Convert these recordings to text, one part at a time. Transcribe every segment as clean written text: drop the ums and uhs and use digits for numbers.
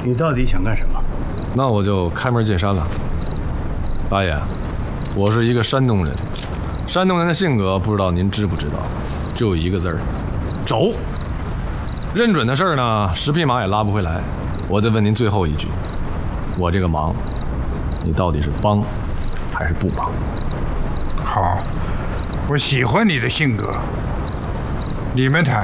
你到底想干什么？ 那我就开门见山了。大爷，我是一个山东人，山东人的性格不知道您知不知道，就一个字儿，轴。认准的事儿呢，10匹马也拉不回来。我再问您最后一句，我这个忙，你到底是帮还是不帮？ 好，我喜欢你的性格。你们谈。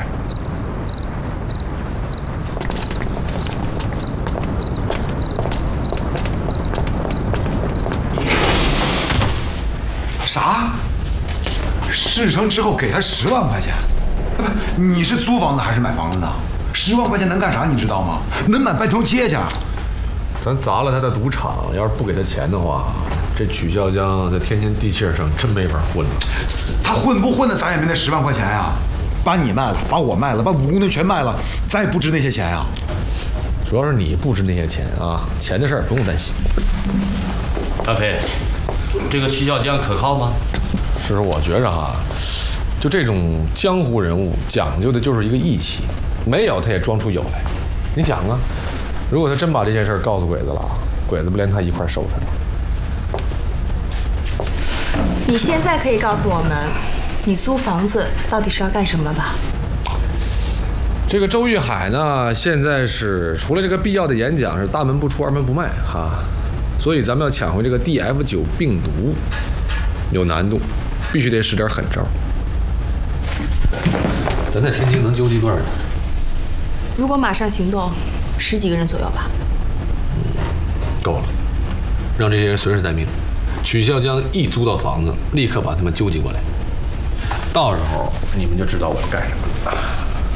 啥？事成之后给他10万块钱？不，你是租房子还是买房子呢？10万块钱能干啥？你知道吗？能买半条街去。 咱砸了他的赌场，要是不给他钱的话，这曲孝江在天地气上真没法混了。 他混不混的，咱也没那10万块钱呀。把你卖了，把我卖了，把武功队全卖了，咱也不值那些钱呀。 主要是你不值那些钱啊，钱的事儿不用担心。 大飞，这个曲孝江可靠吗？ 师傅，我觉着哈，就这种江湖人物讲究的就是一个义气，没有他也装出有来。你想啊，如果他真把这件事告诉鬼子了，鬼子不连他一块收拾了？ 你现在可以告诉我们，你租房子到底是要干什么了吧？ 这个周玉海呢，现在是除了这个必要的演讲是大门不出二门不迈哈，所以咱们要抢回这个 DF9 病毒有难度，必须得使点狠招。咱在天津能纠集多少人？ 如果马上行动，10几个人左右吧。 够了，让这些人随时待命。曲孝江一租到房子，立刻把他们纠集过来。到时候你们就知道我要干什么了。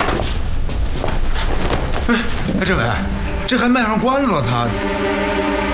哎，政委，这还卖上关子了，他。